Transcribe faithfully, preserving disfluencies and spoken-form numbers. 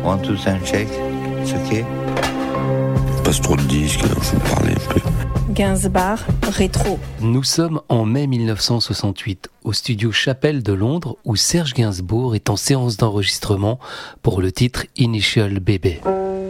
One, two, and check. It's okay. Passe trop de disques, alors je vais parler un peu. Gainsbourg, rétro. Nous sommes en mai mille neuf cent soixante-huit, au studio Chapelle de Londres, où Serge Gainsbourg est en séance d'enregistrement pour le titre Initial Baby.